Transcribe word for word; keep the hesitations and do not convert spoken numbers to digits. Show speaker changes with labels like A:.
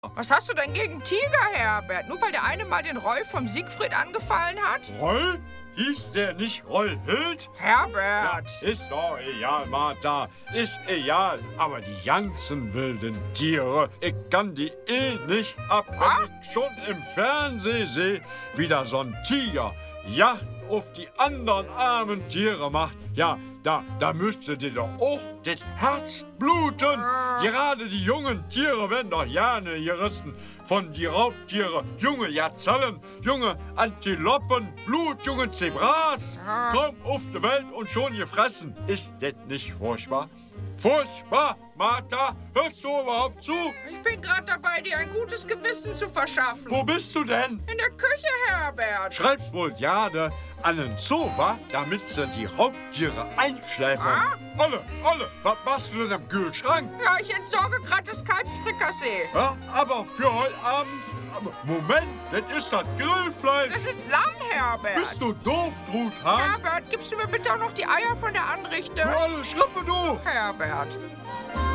A: Was hast du denn gegen Tiger, Herbert? Nur weil der eine mal den Roy vom Siegfried angefallen hat?
B: Roy? Hieß der nicht Roy Hild?
A: Herbert!
B: Ja, ist doch egal, Martha. Ist egal. Aber die ganzen wilden Tiere, ich kann die eh nicht ab,
A: Ah?
B: wenn ich schon im Fernsehen sehe, wie da so ein Tiger Jagd auf die anderen armen Tiere macht. Ja, da, da müsste dir doch auch das Herz bluten. Gerade die jungen Tiere werden doch gerne gerissen von die Raubtiere. Junge Gazellen, junge Antilopen, blutjunge Zebras. Komm auf die Welt und schon gefressen. Ist das nicht furchtbar? Furchtbar, Martha. Hörst du überhaupt zu?
A: Ich bin gerade dabei, dir ein gutes Gewissen zu verschaffen.
B: Wo bist du denn?
A: In der Küche, Herbert.
B: Schreibst wohl Jade an den Zoo, wa? Damit sie die Raubtiere einschläfern.
A: Ah?
B: Olle, Olle, was machst du denn am Kühlschrank?
A: Ja, ich entsorge gerade das Kalbsfrikassee.
B: Ja, aber für heute Abend... Aber Moment, das ist das Grillfleisch.
A: Das ist Lamm, Herbert.
B: Bist du doof, Truthahn?
A: Herbert, gibst du mir bitte auch noch die Eier von der Anrichte?
B: Du alle Schrippe, du!
A: Herbert.